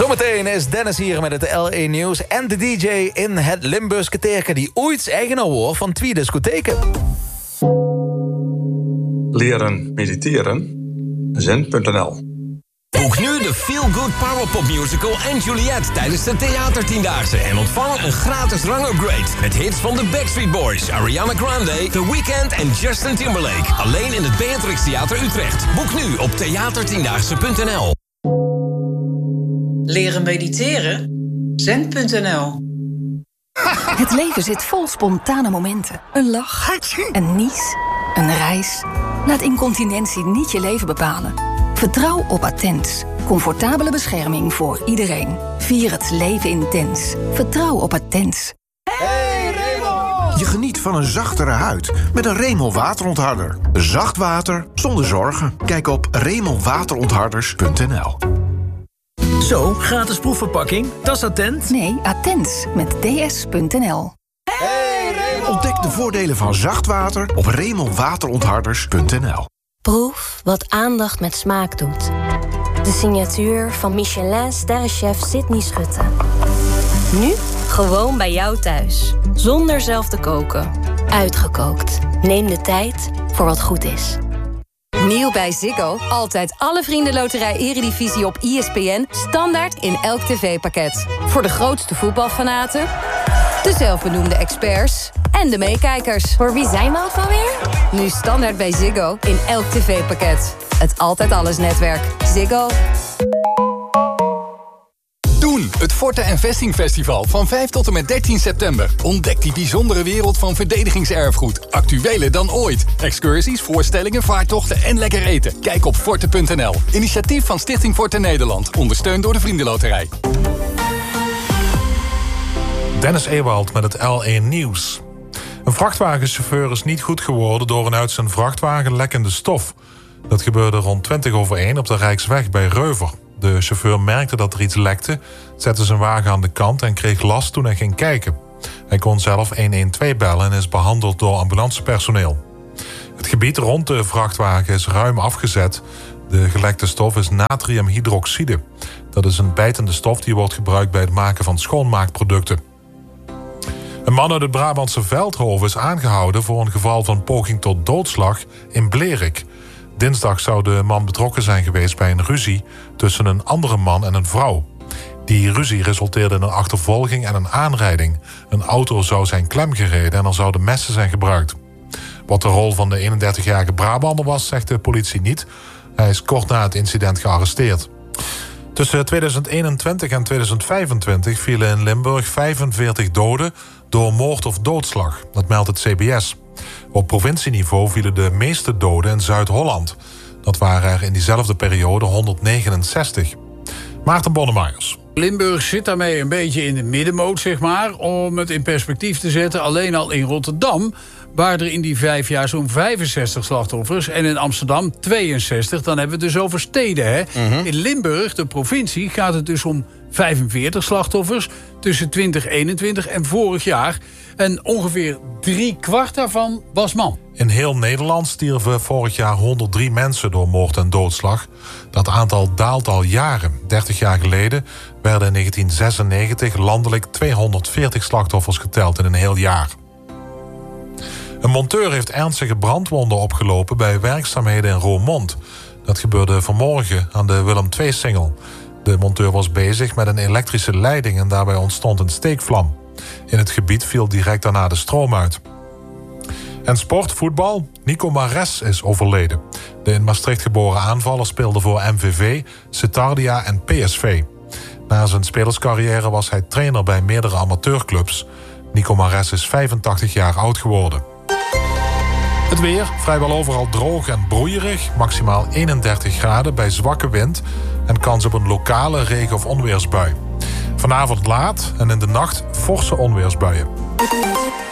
Zometeen is Dennis hier met het LA Nieuws en de DJ in het Limburgse Teken die ooit eigenaar wordt van 2 discotheken. Leren mediteren. Zen.nl. Boek nu de Feel Good Powerpop Musical en Juliet tijdens de Theatertiendaagse en ontvang een gratis rangupgrade met hits van de Backstreet Boys, Ariana Grande, The Weeknd en Justin Timberlake. Alleen in het Beatrix Theater Utrecht. Boek nu op theatertiendaagse.nl. Leren mediteren? Zen.nl. Het leven zit vol spontane momenten. Een lach, een nies, een reis. Laat incontinentie niet je leven bepalen. Vertrouw op Attens. Comfortabele bescherming voor iedereen. Vier het leven intens. Vertrouw op Attens. Hey Remel! Je geniet van een zachtere huid met een Remel waterontharder. Zacht water zonder zorgen. Kijk op remelwaterontharders.nl. Zo, gratis proefverpakking. Dat is Attent? Nee, Attens met ds.nl. Hey Remel! Ontdek de voordelen van zacht water op remelwaterontharders.nl. Proef wat aandacht met smaak doet. De signatuur van Michelin-sterrenchef Sydney Schutte. Nu gewoon bij jou thuis. Zonder zelf te koken. Uitgekookt. Neem de tijd voor wat goed is. Nieuw bij Ziggo. Altijd alle vriendenloterij Eredivisie op ESPN. Standaard in elk tv-pakket. Voor de grootste voetbalfanaten, de zelfbenoemde experts en de meekijkers. Voor wie zijn we ook alweer? Nu standaard bij Ziggo in elk tv-pakket. Het Altijd Alles netwerk. Ziggo. Doen, het Forte en Vesting Festival van 5 tot en met 13 september. Ontdek die bijzondere wereld van verdedigingserfgoed. Actueler dan ooit. Excursies, voorstellingen, vaartochten en lekker eten. Kijk op forte.nl. Initiatief van Stichting Forte Nederland. Ondersteund door de Vriendenloterij. Dennis Ewald met het LA Nieuws. Een vrachtwagenchauffeur is niet goed geworden door een uit zijn vrachtwagen lekkende stof. Dat gebeurde rond 1:20 op de Rijksweg bij Reuver. De chauffeur merkte dat er iets lekte, zette zijn wagen aan de kant en kreeg last toen hij ging kijken. Hij kon zelf 112 bellen en is behandeld door ambulancepersoneel. Het gebied rond de vrachtwagen is ruim afgezet. De gelekte stof is natriumhydroxide. Dat is een bijtende stof die wordt gebruikt bij het maken van schoonmaakproducten. Een man uit het Brabantse Veldhoven is aangehouden voor een geval van poging tot doodslag in Blerik. Dinsdag zou de man betrokken zijn geweest bij een ruzie tussen een andere man en een vrouw. Die ruzie resulteerde in een achtervolging en een aanrijding. Een auto zou zijn klem gereden en er zouden messen zijn gebruikt. Wat de rol van de 31-jarige Brabander was, zegt de politie niet. Hij is kort na het incident gearresteerd. Tussen 2021 en 2025 vielen in Limburg 45 doden door moord of doodslag. Dat meldt het CBS. Op provincieniveau vielen de meeste doden in Zuid-Holland. Dat waren er in diezelfde periode 169. Maarten Bonnemeyers. Limburg zit daarmee een beetje in de middenmoot, zeg maar, om het in perspectief te zetten. Alleen al in Rotterdam waren er in die 5 jaar zo'n 65 slachtoffers. En in Amsterdam 62. Dan hebben we het dus over steden, hè? In Limburg, de provincie, gaat het dus om 45 slachtoffers tussen 2021 en vorig jaar. En ongeveer 3/4 daarvan was man. In heel Nederland stierven vorig jaar 103 mensen door moord en doodslag. Dat aantal daalt al jaren. 30 jaar geleden werden in 1996 landelijk 240 slachtoffers geteld in een heel jaar. Een monteur heeft ernstige brandwonden opgelopen bij werkzaamheden in Roermond. Dat gebeurde vanmorgen aan de Willem II-singel. De monteur was bezig met een elektrische leiding en daarbij ontstond een steekvlam. In het gebied viel direct daarna de stroom uit. En sport, voetbal. Nico Mares is overleden. De in Maastricht geboren aanvaller speelde voor MVV, Cetardia en PSV. Na zijn spelerscarrière was hij trainer bij meerdere amateurclubs. Nico Mares is 85 jaar oud geworden. Het weer, vrijwel overal droog en broeierig. Maximaal 31 graden bij zwakke wind en kans op een lokale regen- of onweersbui. Vanavond laat en in de nacht forse onweersbuien.